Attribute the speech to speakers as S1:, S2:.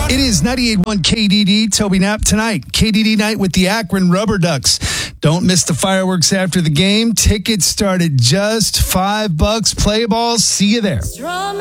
S1: It is 98.1 KDD, Toby Knapp tonight. KDD night with the Akron Rubber Ducks. Don't miss the fireworks after the game. Tickets start at just $5. Play ball. See you there.